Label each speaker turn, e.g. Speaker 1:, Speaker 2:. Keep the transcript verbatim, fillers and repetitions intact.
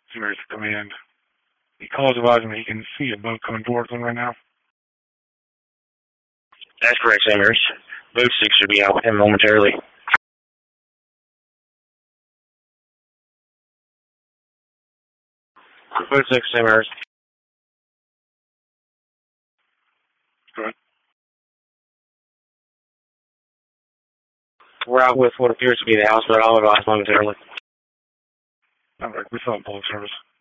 Speaker 1: Samaritan Command. He calls advising that he can see a boat coming towards him right now.
Speaker 2: That's correct, Samers. Boat six should be out with him momentarily. Boat six, Samers.
Speaker 1: Good.
Speaker 2: We're out with what appears to be the house, but I'll advise momentarily.
Speaker 1: All right, we still have public service.